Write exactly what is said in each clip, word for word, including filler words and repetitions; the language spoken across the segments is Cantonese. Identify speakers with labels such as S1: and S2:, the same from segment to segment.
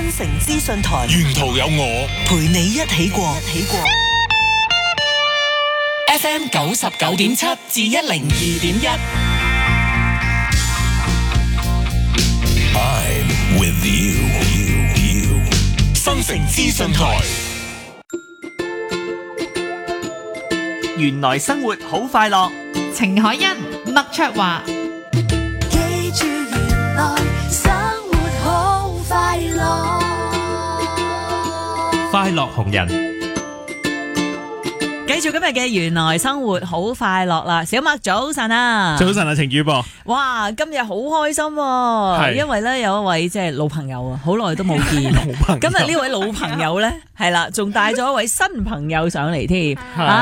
S1: 城資訊台，
S2: 沿途有我
S1: 陪你一起過。一起過
S3: F M 九十九點七至一零二點一。
S2: I'm with you, you, you. 新城資訊台。
S4: 原來生活好快樂。
S5: 程海欣、麥卓華。
S6: 記住原來生活好快樂。
S4: 快樂紅人。
S7: 繼續今日嘅原來生活好快樂啦，小麥早晨啊，
S8: 早晨啊，程主播，
S7: 哇，今日好開心喎，因為咧有一位即係老朋友啊，好耐都冇見，今日呢位老朋友咧係啦，仲帶咗一位新朋友上嚟添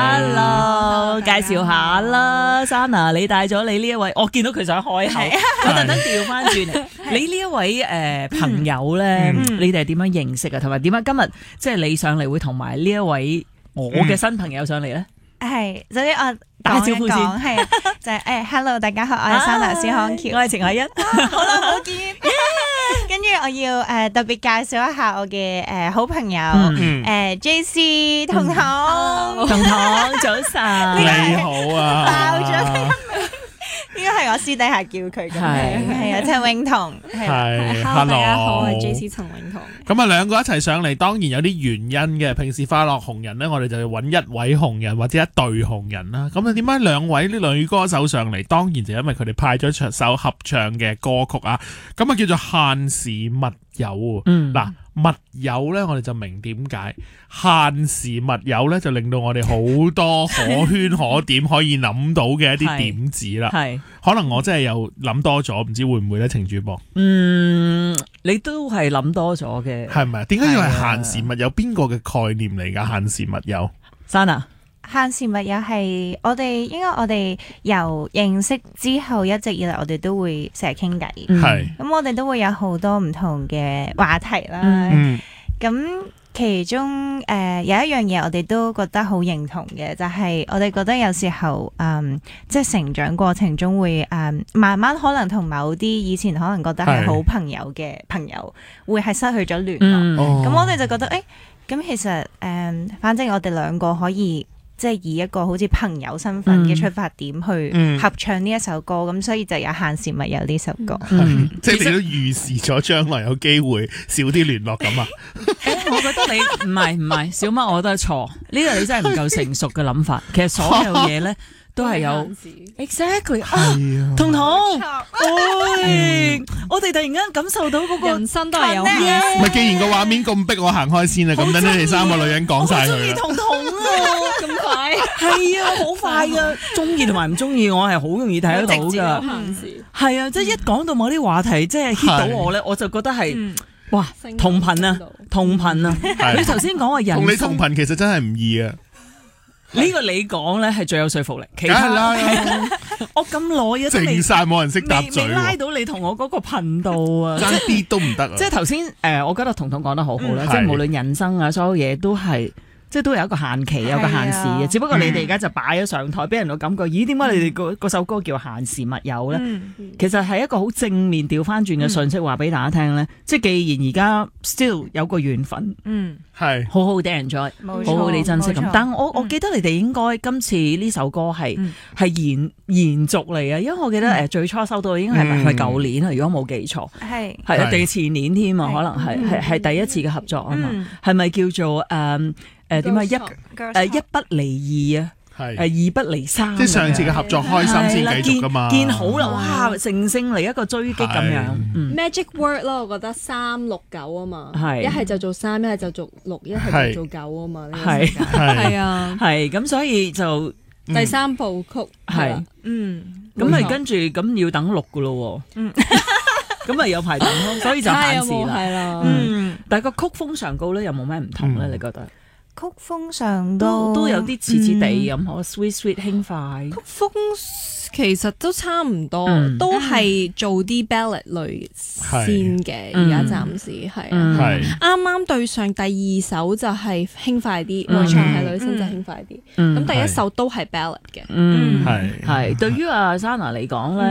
S7: ，Hello， 介紹下啦 ，Sana， 你帶咗你呢一位，我見到佢想開口，我特登調翻轉嚟，你呢一位誒朋友咧，你哋係點樣認識啊？同埋點解今日即係你上嚟會同埋呢一位？我嘅新朋友上嚟咧，
S9: 係首先我
S7: 打招呼先，
S9: 係就係誒 Hello 大家好，我係 Sana 小康橋，
S7: 我係程海欣，
S9: 好耐冇見，跟住我要誒特別介紹一下我嘅誒好朋友誒 J C 彤彤，
S7: 彤彤早晨，
S8: 你好啊，
S9: 爆咗。應該係我私底下叫佢嘅，係啊，陳永彤，
S8: 係
S9: ，Hello 大家好，我係
S8: J
S9: C 陳永彤。
S8: 咁啊，兩個一齊上嚟，當然有啲原因嘅。平時快樂紅人咧，我哋就要揾一位紅人或者一對紅人啦。咁啊，點解兩位呢女歌手上嚟？當然就因為佢哋派咗一首合唱嘅歌曲啊。咁啊，叫做限時密友。嗯，嗱。密友咧，我哋就明點解限時密友咧，就令到我哋好多可圈可點可以諗到嘅一啲點子啦。係，可能我真係又諗多咗，唔知會唔會咧，程主播？
S7: 嗯，你都係諗多咗嘅，
S8: 係咪？點解要係限時密友？邊個嘅概念嚟㗎？限時密友
S7: ，Sana。
S9: 限時密友係我哋應該我哋由認識之後一直以嚟，我哋都會成日傾偈。係咁，我哋都會有好多唔同嘅話題啦。咁、嗯、其中誒、呃、有一樣嘢，我哋都覺得好認同嘅，就係、是、我哋覺得有時候嗯，即係成長過程中會嗯慢慢可能同某啲以前可能覺得係好朋友嘅朋友，會係失去咗聯絡。咁、嗯、我哋就覺得誒，咁、欸、其實誒、嗯，反正我哋兩個可以。即係以一個好似朋友身份嘅出發點去合唱呢一首歌，咁、嗯、所以就有限時密友呢首歌。
S8: 嗯、即係你都預示咗將來有機會少啲聯絡咁啊？
S7: 我覺得你唔係唔係小麥，我覺得係錯。呢個你真係唔夠成熟嘅諗法。其實所有嘢咧都係有 exactly 啊，彤彤，喂，我哋突然間感受到嗰個
S5: 人生都係有
S8: 唔係，既然個畫面咁逼，我行開先啦。咁等你哋三個女人講晒佢啦。
S7: 我中意彤彤啊！咁快係啊，好快噶！中意同埋唔中意，我係好容易睇得到噶。係啊，即係一講到某啲話題，即係 hit 到我咧，我就覺得係哇同頻啊，同頻啊！你頭先講話人
S8: 同你同頻，其實真係唔易啊！
S7: 呢個你講咧係最有說服力，其他啦，我咁耐啊，
S8: 靜晒冇人識答嘴，
S7: 未拉到你同我嗰個頻道啊，
S8: 爭啲都唔得啊！
S7: 即係頭先誒，我覺得彤彤講得好好啦，即係無論人生啊，所有嘢都係。即係都有一個限期，有個限時嘅，啊、只不過你哋而家就擺咗上台，俾人個感覺，咦？點解你哋嗰首歌叫限時密友咧？嗯、其實係一個好正面調翻轉嘅信息，話俾大家聽咧。即係既然而家 still 有個緣分，嗯，係好好地 enjoy，好好地珍惜咁。但我我記得你哋應該今次呢首歌係係、嗯、延延續嚟啊，因為我記得誒最初收到應該係咪係舊年啊？如果冇記錯，係係定前年添啊？可能係係係第一次嘅合作啊嘛？係咪、嗯、叫做誒？嗯誒，點解一誒一不離二啊？係誒二不離三。即係上次嘅合作開心先繼續噶嘛？見好啦，哇，乘勝嚟一個追擊咁樣。
S5: Magic word 咯，我覺得三六九啊嘛，係一係就做三，一係就做六，一係就做九啊嘛。係係啊，
S7: 係咁，所以就
S5: 第三部曲係
S7: 嗯，咁咪跟住咁要等六噶咯。嗯，咁咪有排等咯，所以就限時啦。係啦，嗯，但係個曲風上高咧，有冇咩唔同咧？你覺得？
S9: 曲風上
S7: 都都有啲似似地咁，可 sweet sweet 輕快。
S5: 曲風其實都差唔多，都係做啲 ballad 類先嘅。而家暫時係啊，啱啱對上第二首就係輕快啲，我唱係女聲就輕快啲。咁第一首都係 ballad 嘅。
S7: 嗯，係係。對於阿 Sana 嚟講咧。